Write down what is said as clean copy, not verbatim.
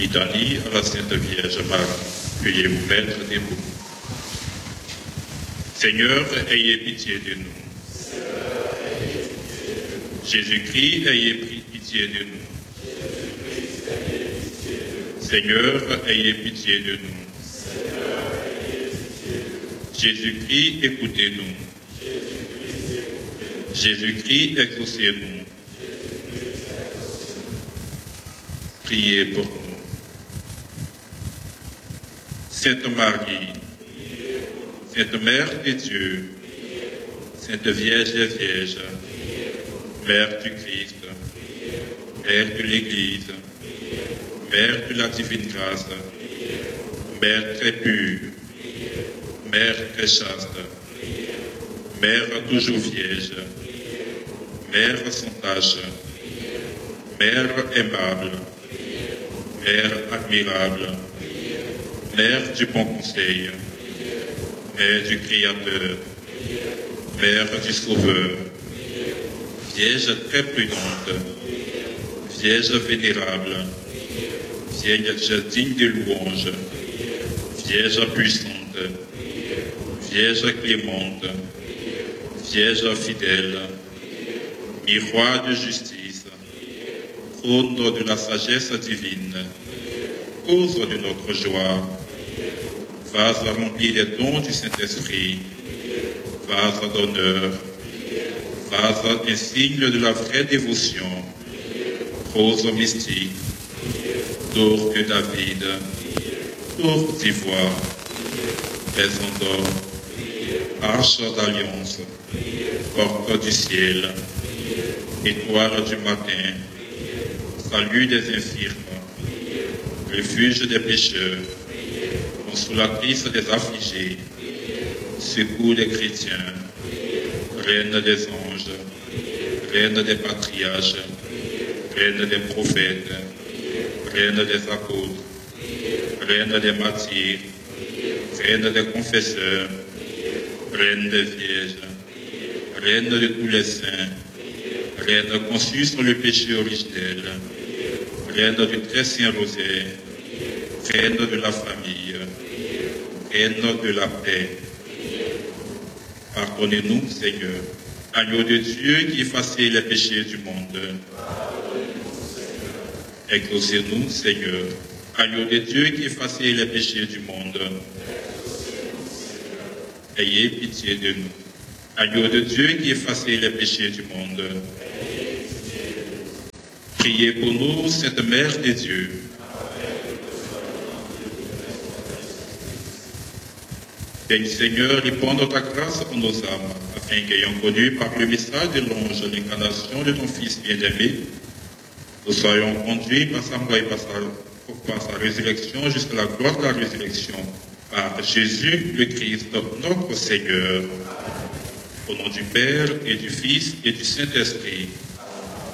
Litanie à la Sainte Vierge Marie. Veuillez vous mettre debout. Seigneur, ayez pitié de nous. Jésus-Christ, ayez pitié de nous. Seigneur, ayez pitié de nous. Jésus-Christ, écoutez-nous. Jésus-Christ, exaucez-nous. Priez pour nous. Sainte Marie, Sainte Mère de Dieu, Sainte Vierge des Vierges, Mère du Christ, Mère de l'Église, Mère de la divine grâce, Mère très pure, Mère très chaste, Mère toujours vierge, Mère sans tache, Mère aimable, Mère admirable, Mère du bon conseil, Mère du Créateur, Mère du Sauveur, Vierge très prudente, Vierge vénérable, Vierge digne de louange, Vierge puissante, Vierge clémente, Vierge fidèle, miroir de justice, trône de la sagesse divine, cause de notre joie, vase rempli des dons du Saint-Esprit, vase d'honneur, vase insigne de la vraie dévotion, rose mystique, d'or de David, tour d'ivoire, maison d'or, arche d'alliance, porte du ciel, étoile du matin, salut des infirmes, refuge des pécheurs, consolatrice des affligés, secours des chrétiens, reine des anges, reine des patriarches, reine des prophètes, reine des apôtres, reine des martyrs, reine des confesseurs, reine des vierges, reine de tous les saints, reine conçue sur le péché originel, reine du très saint rosaire, reine de la famille, reine de la paix. Pardonnez-nous, Seigneur, agneau de Dieu qui effacez les péchés du monde. Exaucez-nous, Seigneur, agneau de Dieu qui effacez les péchés du monde. Ayez pitié de nous. Agneau de Dieu qui effacez les péchés du monde. Priez pour nous, Sainte Mère de Dieu. Seigneur, répande ta grâce en nos âmes, afin qu'ayant connu par le message de l'ange l'incarnation de ton Fils bien-aimé, nous soyons conduits par sa mort et par sa résurrection jusqu'à la gloire de la résurrection, par Jésus le Christ, notre Seigneur. Au nom du Père et du Fils et du Saint-Esprit.